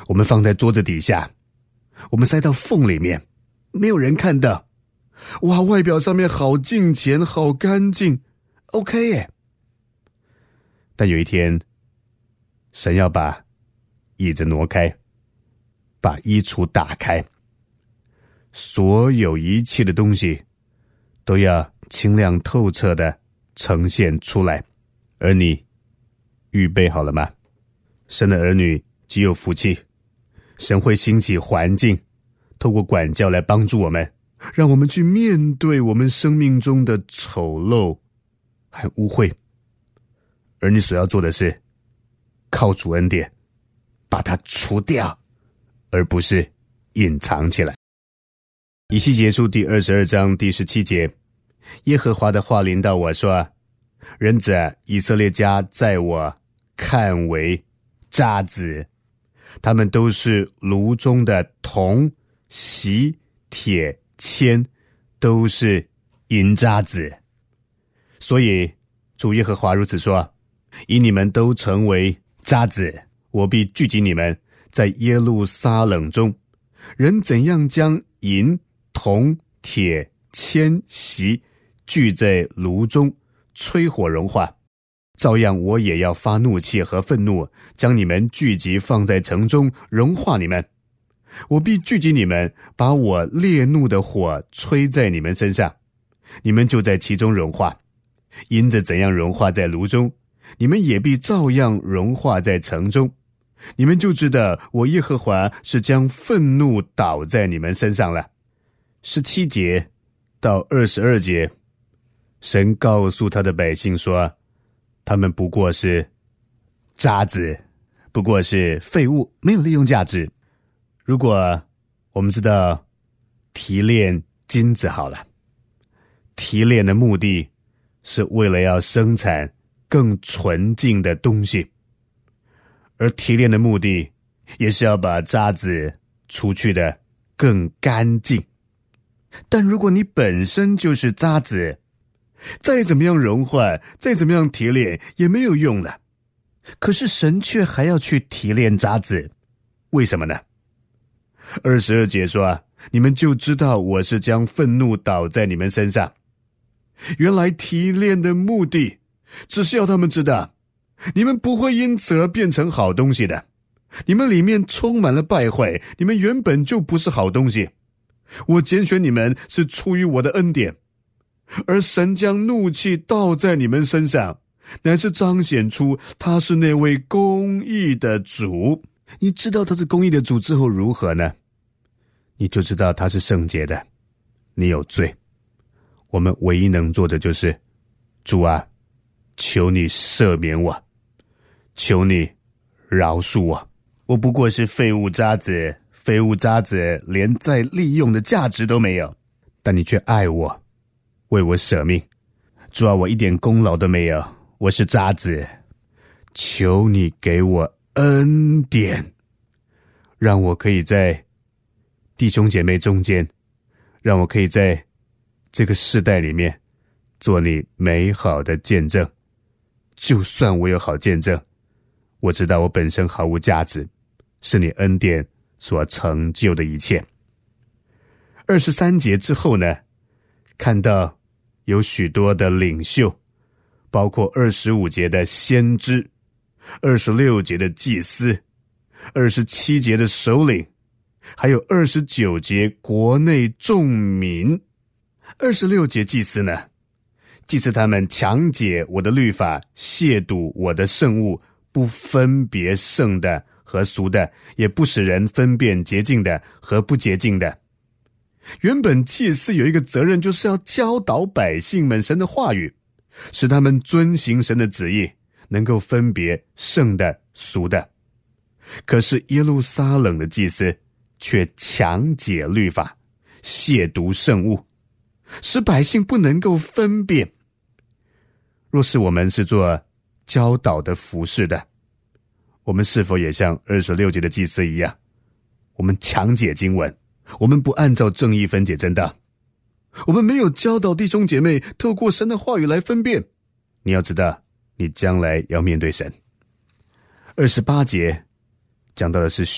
我们放在桌子底下，我们塞到缝里面，没有人看到。哇，外表上面好敬虔，好干净 OK 耶。但有一天，神要把椅子挪开，把衣橱打开，所有一切的东西都要清亮透彻的呈现出来。而你预备好了吗？神的儿女极有福气，神会兴起环境，透过管教来帮助我们，让我们去面对我们生命中的丑陋和污秽。而你所要做的是靠主恩典把它除掉，而不是隐藏起来。以西结书第22章第17节，耶和华的话临到我说，人子啊，以色列家在我看为渣子，他们都是炉中的铜、锡、铁、铅，都是银渣子。所以主耶和华如此说，以你们都成为渣子，我必聚集你们在耶路撒冷中。人怎样将银、铜、铁、铅、锡聚在炉中吹火融化，照样我也要发怒气和愤怒，将你们聚集放在城中，融化你们。我必聚集你们，把我烈怒的火吹在你们身上，你们就在其中融化。银子怎样融化在炉中，你们也必照样融化在城中。你们就知道我耶和华是将愤怒倒在你们身上了。17节到22节，神告诉他的百姓说，他们不过是渣子，不过是废物，没有利用价值。如果我们知道提炼金子好了，提炼的目的是为了要生产更纯净的东西，而提炼的目的也是要把渣子除去的更干净。但如果你本身就是渣子，再怎么样融化，再怎么样提炼也没有用了。可是神却还要去提炼渣子，为什么呢？22节说，你们就知道我是将愤怒倒在你们身上。原来提炼的目的只是要他们知道，你们不会因此而变成好东西的。你们里面充满了败坏，你们原本就不是好东西。我拣选你们是出于我的恩典，而神将怒气倒在你们身上，乃是彰显出他是那位公义的主。你知道他是公义的主之后如何呢？你就知道他是圣洁的，你有罪。我们唯一能做的就是，主啊，求你赦免我，求你饶恕我。我不过是废物渣子，废物渣子连再利用的价值都没有，但你却爱我，为我舍命。主啊，我一点功劳都没有，我是渣子，求你给我恩典，让我可以在弟兄姐妹中间，让我可以在这个世代里面做你美好的见证。就算我有好见证，我知道我本身毫无价值，是你恩典所成就的一切。23节之后呢，看到有许多的领袖，包括25节的先知，26节的祭司，27节的首领，还有29节国内众民。26节祭司呢，祭司他们强解我的律法，亵渎我的圣物，不分别圣的和俗的，也不使人分辨洁净的和不洁净的。原本祭司有一个责任，就是要教导百姓们神的话语，使他们遵行神的旨意，能够分别圣的俗的。可是耶路撒冷的祭司却强解律法，亵渎圣物，使百姓不能够分辨。若是我们是做教导的服事的，我们是否也像26节的祭司一样，我们强解经文，我们不按照正义分解真道，我们没有教导弟兄姐妹透过神的话语来分辨。你要知道，你将来要面对神。28节讲到的是